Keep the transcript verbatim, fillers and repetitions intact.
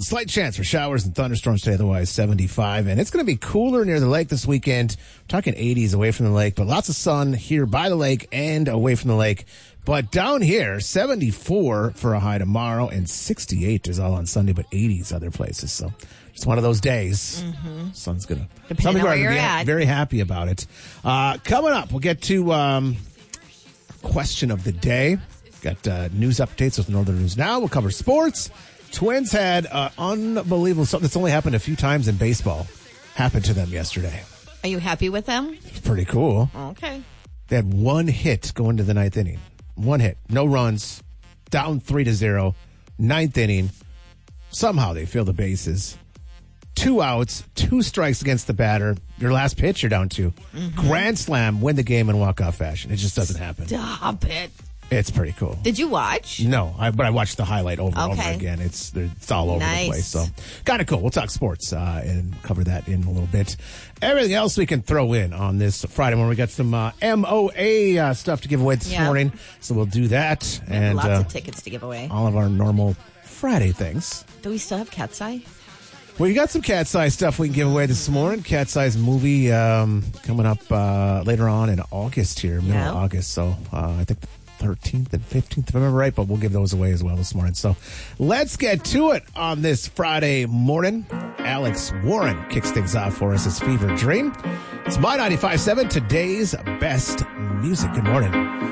Slight chance for showers and thunderstorms today, otherwise seventy-five. And it's going to be cooler near the lake this weekend. We're talking eighties away from the lake, but lots of sun here by the lake and away from the lake. But down here, seventy-four for a high tomorrow, and sixty-eight is all on Sunday, but eighties other places. So it's one of those days. Mm-hmm. Sun's going to... Depending Some people on are where gonna you're be at. very happy about it. Uh, coming up, we'll get to um, question of the day. Got uh, news updates with Northern News Now. We'll cover sports. Twins had uh, unbelievable something that's only happened a few times in baseball. Happened to them yesterday. Are you happy with them? It's pretty cool. Okay. They had one hit going to the ninth inning. One hit. No runs. Down three to zero. Ninth inning. Somehow they fill the bases. Two outs. Two strikes against the batter. Your last pitch you're down two. Mm-hmm. Grand slam. Win the game in walk-off fashion. It just doesn't happen. Stop it. It's pretty cool. Did you watch? No, I, but I watched the highlight over and Okay. over again. It's it's all over Nice. the place. So kind of cool. We'll talk sports uh, and cover that in a little bit. Everything else we can throw in on this Friday morning. We got some uh, M O A uh, stuff to give away this Yeah. morning. So we'll do that. We have and lots uh, of tickets to give away. all of our normal Friday things. Do we still have Cat's Eye? Well, you got some Cat's Eye stuff we can give away this morning. Cat's Eye's movie um, coming up uh, later on in August here, middle Yeah. of August. So uh, I think the thirteenth and fifteenth, if I remember right, but we'll give those away as well this morning. So let's get to it on this Friday morning. Alex Warren kicks things off for us as Fever Dream. It's My ninety-five point seven, today's best music. Good morning.